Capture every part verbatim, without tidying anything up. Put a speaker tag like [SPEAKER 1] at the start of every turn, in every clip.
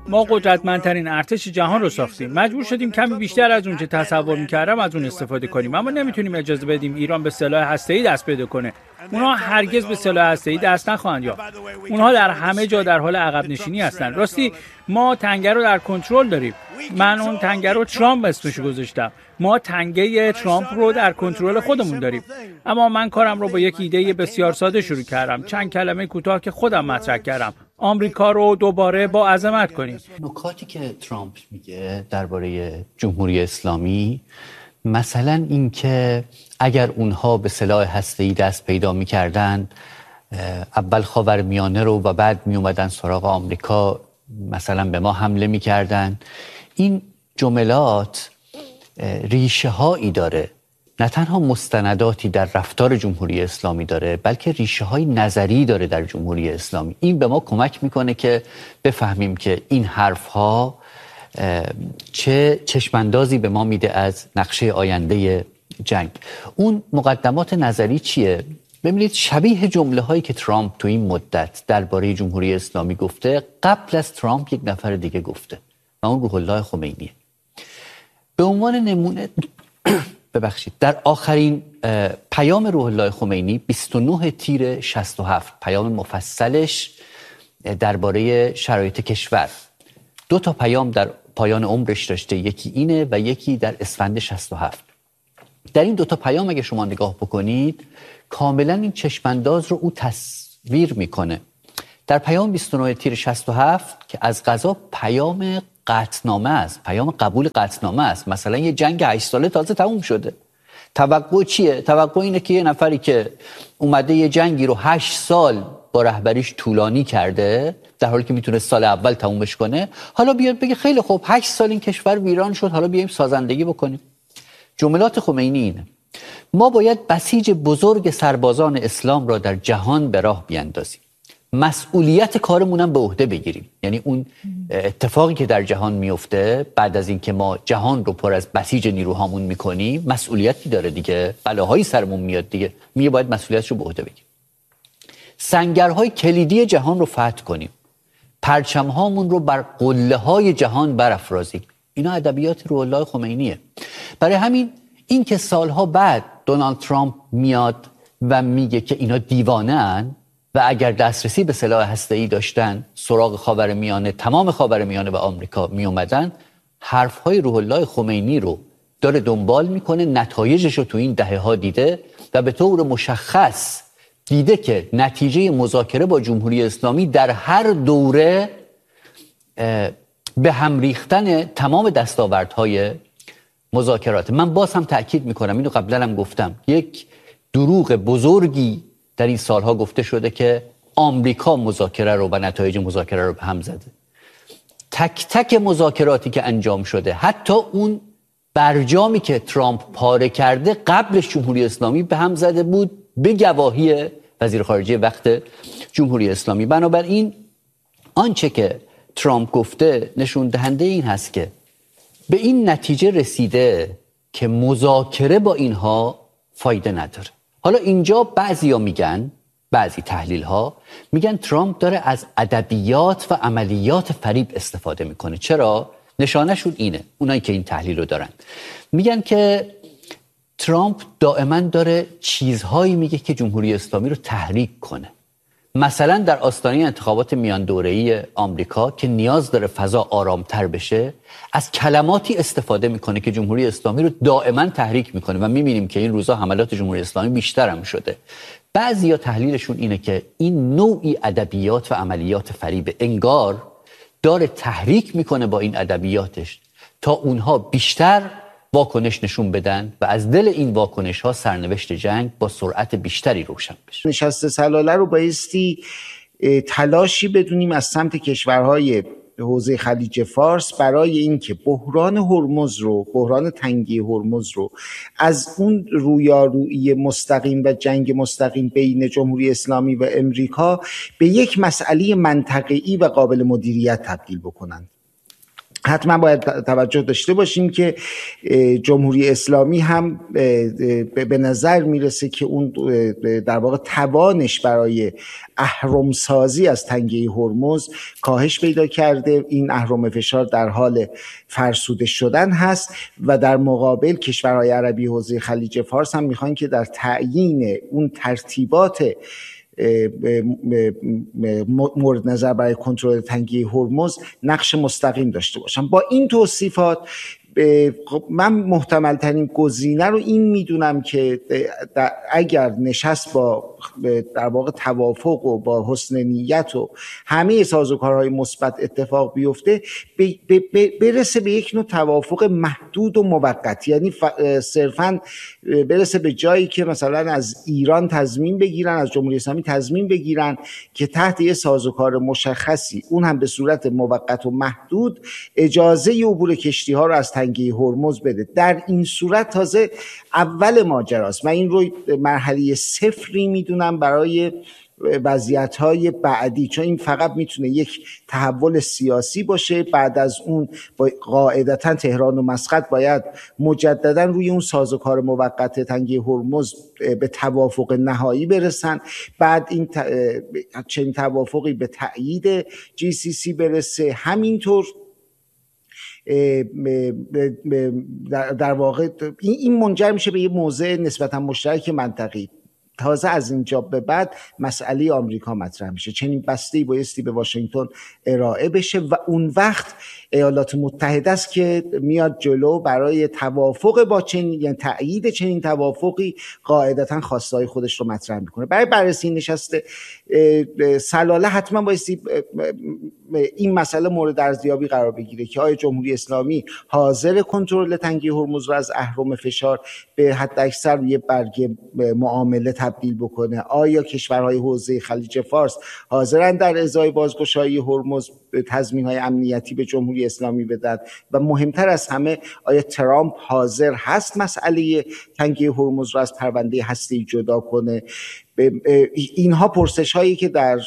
[SPEAKER 1] ما قدرتمندترین ارتش جهان رو ساختیم. مجبور شدیم کمی بیشتر از اون چه تصور می‌کردم از اون استفاده کنیم، اما نمیتونیم اجازه بدیم ایران به سلاح هسته‌ای دست پیدا کنه. اونها هرگز به سلاح هسته‌ای دست نخواهند یافت. اونها در همه جا در حال عقب نشینی هستند. راستی ما تنگه رو در کنترل داریم. من اون تنگه رو ترامپ اسمش گذاشتم. ما تنگه ترامپ رو در کنترل خودمون داریم. اما من کارم رو با یک ایده بسیار ساده شروع کردم. چند کلمه کوتاه که خودم مطرح کردم. آمریکا رو دوباره با عظمت کنیم.
[SPEAKER 2] نکاتی که ترامپ میگه درباره جمهوری اسلامی، مثلا این که اگر اونها به سلاح هسته‌ای دست پیدا می‌کردن، اول خاورمیانه رو و بعد میومدن سراغ آمریکا، مثلا به ما حمله می‌کردن. این جملات ریشه هایی داره، نه تنها مستنداتی در رفتار جمهوری اسلامی داره، بلکه ریشه های نظری داره در جمهوری اسلامی. این به ما کمک میکنه که بفهمیم که این حرف ها چه چشماندازی به ما میده از نقشه آینده جنگ. اون مقدمات نظری چیه؟ ببینید شبیه جمله هایی که ترامپ تو این مدت درباره جمهوری اسلامی گفته، قبل از ترامپ یک نفر دیگه گفته و اون روح الله خمینیه. به عنوان نمونه ببخشید در آخرین پیام روح الله خمینی بیست و نه تیر شصت و هفت، پیام مفصلش درباره شرایط کشور، دو تا پیام در پایان عمرش داشته، یکی اینه و یکی در اسفند شصت و هفت. در این دو تا پیام اگه شما نگاه بکنید کاملا این چشمانداز رو او تصویر میکنه. در پیام بیست و نه تیر شصت و هفت که از قضا پیام قطعنامه است، پیام قبول قطعنامه است، مثلا یه جنگ هشت ساله تازه تموم شده، توقع چیه؟ توقع اینه که یه نفری که اومده یه جنگی رو هشت سال با رهبریش طولانی کرده در حالی که میتونه سال اول تمومش کنه، حالا بیاد بگه خیلی خوب هشت سال این کشور ویران شد، حالا بیایم سازندگی بکنیم. جملات خمینی اینه: ما باید بسیج بزرگ سربازان اسلام را در جهان به راه بیاندازیم، مسئولیت کارمونم به عهده بگیریم. یعنی اون اتفاقی که در جهان میفته بعد از اینکه ما جهان رو پر از بسیج نیروهامون میکنیم، مسئولیتی داره دیگه، بلاهایی سرمون میاد دیگه، میگه باید مسئولیتشو به عهده بگیریم. سنگرهای کلیدی جهان رو فتح کنیم، پرچمهامون رو بر قله‌های جهان برافرازیم. اینا ادبیات روح الله خمینیه. برای همین این که سالها بعد دونالد ترامپ میاد و میگه که اینا دیوانه ان و اگر دسترسی به سلاح هسته‌ای داشتن سراغ خاورمیانه، تمام خاورمیانه و آمریکا می اومدن، حرفهای روح الله خمینی رو داره دنبال میکنه، نتایجش رو تو این دهه ها دیده و به طور مشخص دیده که نتیجه مذاکره با جمهوری اسلامی در هر دوره به هم ریختن تمام دستاوردهای مذاکرات. من باز هم تأکید میکنم، اینو قبلا هم گفتم، یک دروغ بزرگی در این سالها گفته شده که آمریکا مذاکره رو و نتایج مذاکره رو به هم زده. تک تک مذاکراتی که انجام شده، حتی اون برجامی که ترامپ پاره کرده، قبلش جمهوری اسلامی به هم زده بود به گواهی وزیر خارجه وقت جمهوری اسلامی. بنابراین آنچه که ترامپ گفته نشون دهنده این هست که به این نتیجه رسیده که مذاکره با اینها فایده نداره. حالا اینجا بعضیا میگن، بعضی تحلیل ها میگن ترامپ داره از ادبیات و عملیات فریب استفاده میکنه. چرا؟ نشانهشون اینه، اونایی که این تحلیل رو دارن میگن که ترامپ دائما داره چیزهایی میگه که جمهوری اسلامی رو تحریک کنه. مثلا در آستانه انتخابات میان دوره‌ای آمریکا که نیاز داره فضا آرامتر بشه، از کلماتی استفاده میکنه که جمهوری اسلامی رو دائما تحریک میکنه و میبینیم که این روزا حملات جمهوری اسلامی بیشتر هم شده. بعضیا تحلیلشون اینه که این نوعی ادبیات و عملیات فریب، انگار داره تحریک میکنه با این ادبیاتش تا اونها بیشتر واکنش نشون بدن و از دل این واکنش ها سرنوشت جنگ با سرعت بیشتری روشن بشه.
[SPEAKER 3] نشست سلاله رو بایستی تلاشی بدونیم از سمت کشورهای حوزه خلیج فارس برای اینکه بحران هرمز رو، بحران تنگی هرمز رو از اون رویارویی مستقیم و جنگ مستقیم بین جمهوری اسلامی و امریکا به یک مسئله منطقه‌ای و قابل مدیریت تبدیل بکنند. حتما باید توجه داشته باشیم که جمهوری اسلامی هم به نظر میرسه که اون در واقع توانش برای اهرم‌سازی از تنگه هرمز کاهش پیدا کرده. این اهرم فشار در حال فرسوده شدن هست و در مقابل کشورهای عربی حوزه خلیج فارس هم میخوان که در تعیین اون ترتیبات مورد نظر برای کنترل تنگه هرمز نقش مستقیم داشته باشن. با این توصیفات من محتمل ترین گزینه رو این میدونم که اگر نشست با در واقع توافق و با حسن نیت و همه سازوکارهای مثبت اتفاق بیفته برسه به یک نوع توافق محدود و موقت، یعنی صرفاً برسه به جایی که مثلا از ایران تضمین بگیرن، از جمهوری اسلامی تضمین بگیرن که تحت یه سازوکار مشخصی، اون هم به صورت موقت و محدود، اجازه عبور کشتی‌ها رو از تنگه هرمز بده. در این صورت تازه اول ماجراست. من این رو مرحله صفری میدونم برای وضعیت‌های بعدی، چون این فقط میتونه یک تحول سیاسی باشه. بعد از اون قاعدتاً تهران و مسقط باید مجددا روی اون سازوکار موقت تنگه هرمز به توافق نهایی برسن. بعد این ت... چنین توافقی به تأیید جی سی سی برسه. همینطور در واقع این منجر میشه به یه موضع نسبتا مشترک منطقی. تازه از اینجا به بعد مسئله آمریکا مطرح میشه. چنین بسته‌ای بایستی به واشنگتن ارائه بشه و اون وقت ایالات متحده است که میاد جلو برای توافق با چنین، یعنی تأیید چنین توافقی، قاعدتاً خواسته‌های خودش رو مطرح میکنه. برای بررسی نشست سلاله حتما بایستی این مسئله مورد ارزیابی قرار بگیره که آیا جمهوری اسلامی حاضر کنترل تنگه هرمز رو از اهرم فشار به حد اکثر روی برگ معامله تبدیل بکنه؟ آیا کشورهای حوزه خلیج فارس حاضرن در ازای بازگشایی هرمز تضمین‌های امنیتی به جمهوری اسلامی بدن؟ و مهمتر از همه، آیا ترامپ حاضر هست مسئله تنگه هرمز رو از پرونده هسته‌ای جدا کنه؟ اینها پرسش هایی که در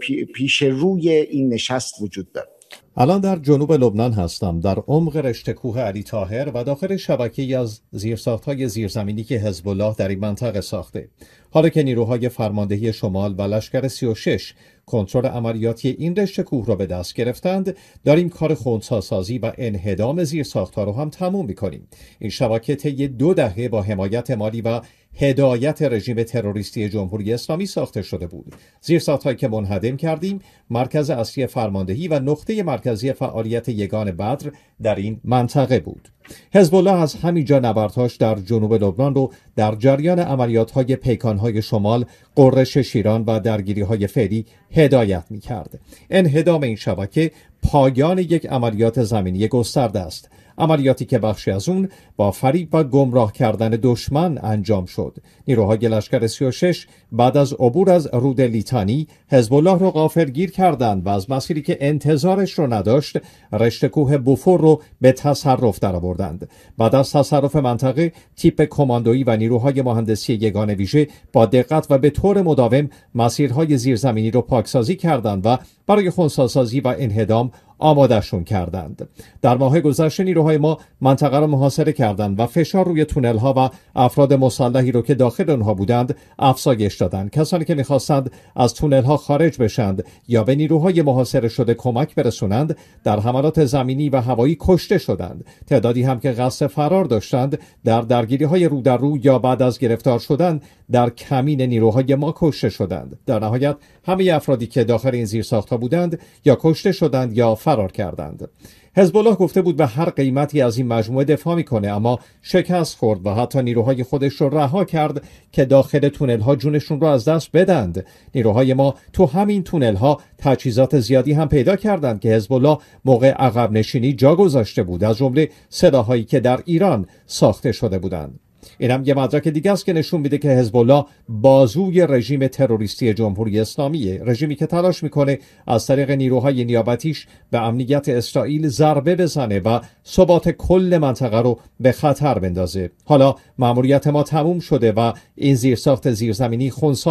[SPEAKER 3] پیش روی این نشست وجود داره.
[SPEAKER 4] الان در جنوب لبنان هستم، در عمق رشته کوه علی طاهر و داخل شبکه‌ای از زیرساخت‌های زیرزمینی که حزب الله در این منطقه ساخته. حالا که نیروهای فرماندهی شمال و لشکر سی و شش کنترل عملیاتی این رشته کوه را به دست گرفتند، داریم کار خنثی‌سازی و انهدام زیرساخت‌ها رو هم تموم می‌کنیم. این شبکه طی دو دهه با حمایت مالی و هدایت رژیم تروریستی جمهوری اسلامی ساخته شده بود. زیرساخت‌هایی که منهدم کردیم مرکز اصلی فرماندهی و نقطه مرکزی فعالیت یگان بدر در این منطقه بود. حزب الله از همینجا نبردهاش در جنوب لبنان رو در جریان عملیات‌های پیکان‌های شمال، قررش شیران و درگیری‌های فعلی هدایت می‌کرد. انهدام این شبکه پایان یک عملیات زمینی گسترده است. عملیاتی که بخشی از اون با فریب و گمراه کردن دشمن انجام شد. نیروهای لشکر سی و شش بعد از عبور از رود لیتانی حزب الله رو غافلگیر کردند و از مسیری که انتظارش رو نداشت، رشته کوه بوفور رو به تصرف درآوردند. بعد از تصرف منطقه، تیپ کماندویی و نیروهای مهندسی یگان ویژه با دقت و به طور مداوم مسیرهای زیرزمینی رو پاکسازی کردند و برای خنثی‌سازی و انهدام آمادهشون کردند. در ماه گذشته نیروهای ما منطقه را محاصره کردند و فشار روی تونل ها و افراد مسلحی رو که داخل آنها بودند افزایش دادند. کسانی که می‌خواستند از تونل ها خارج بشند یا به نیروهای محاصره شده کمک برسونند، در حملات زمینی و هوایی کشته شدند. تعدادی هم که قصد فرار داشتند، در درگیری‌های رو در رو یا بعد از گرفتار شدن در کمین نیروهای ما کشته شدند. در نهایت همه افرادی که داخل این زیرساخت‌ها بودند یا کشته شدند یا فرار کردند. حزب الله گفته بود به هر قیمتی از این مجموعه دفاع میکنه، اما شکست خورد و حتی نیروهای خودش رو رها کرد که داخل تونل ها جونشون رو از دست بدند. نیروهای ما تو همین تونل ها تجهیزات زیادی هم پیدا کردند که حزب الله موقع عقب نشینی جا گذاشته بود، از جمله سلاحایی که در ایران ساخته شده بودند. این هم یه مدرک دیگه است که نشون میده که حزب الله بازوی رژیم تروریستی جمهوری اسلامیه، رژیمی که تلاش میکنه از طریق نیروهای نیابتیش به امنیت اسرائیل ضربه بزنه و ثبات کل منطقه رو به خطر بندازه. حالا مأموریت ما تموم شده و این زیرساخت زیرزمینی خنثی و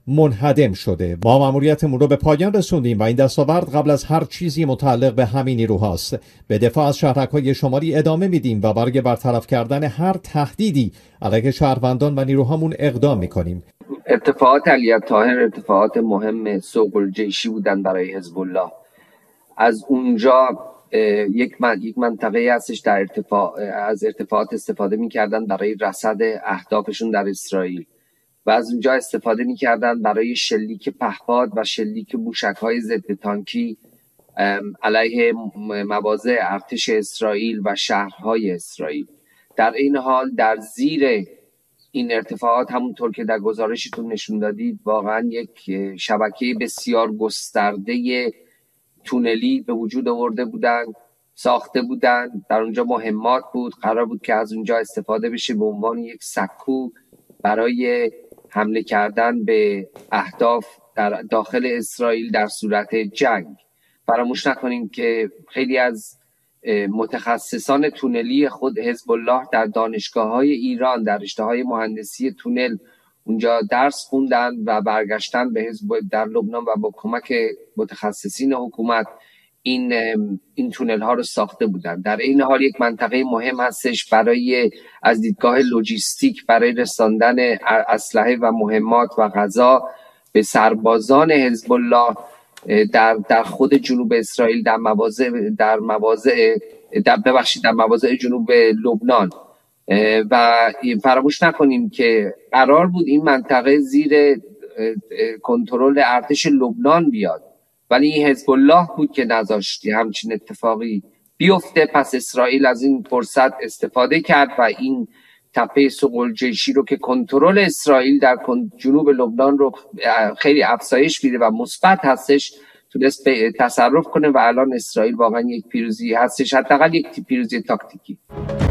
[SPEAKER 4] منهدم شده. ما مأموریتمون رو به پایان رسوندیم و این دستاورد قبل از هر چیزی متعلق به همین نیروهاست. به دفاع از شهرک‌های شمالی ادامه میدیم و برای برطرف کردن هر تهدیدی علیه شهروندان و نیروهامون اقدام میکنیم.
[SPEAKER 5] ارتفاعات علی الطاهر ارتفاعات مهم سوق الجیشی بودن برای حزب الله. از اونجا یک من یک منطقه هستش در ارتفاع از ارتفاعات استفاده می‌کردن برای رصد اهدافشون در اسرائیل و از اونجا استفاده می‌کردن برای شلیک پهپاد و شلیک موشک‌های ضد تانکی علیه مواضع ارتش اسرائیل و شهرهای اسرائیل. در این حال در زیر این ارتفاعات همونطور که در گزارشتون نشون دادید واقعا یک شبکه بسیار گسترده تونلی به وجود آورده بودن، ساخته بودن. در اونجا مهمات بود، قرار بود که از اونجا استفاده بشه به عنوان یک سکو برای حمله کردن به اهداف در داخل اسرائیل در صورت جنگ. فراموش نکنیم که خیلی از متخصصان تونلی خود حزب الله در دانشگاه‌های ایران در رشته‌های مهندسی تونل اونجا درس خوندن و برگشتن به حزب در لبنان و با کمک متخصصین حکومت این این تونل ها رو ساخته بودن. در این حال یک منطقه مهم هستش برای از دیدگاه لوجیستیک برای رساندن اسلحه و مهمات و غذا به سربازان حزب الله در در خود جنوب اسرائیل در مواضع در مواضع در ببخشید در مواضع جنوب لبنان. و فراموش نکنیم که قرار بود این منطقه زیر کنترل ارتش لبنان بیاد، ولی حزب الله بود که نذاشت همچین اتفاقی بیفته. پس اسرائیل از این فرصت استفاده کرد و این تپه سوق الجیشی رو که کنترل اسرائیل در جنوب لبنان رو خیلی افزایش میده و مثبت هستش تونست تصرف کنه و الان اسرائیل واقعا یک پیروزی هستش، حداقل یک پیروزی تاکتیکی.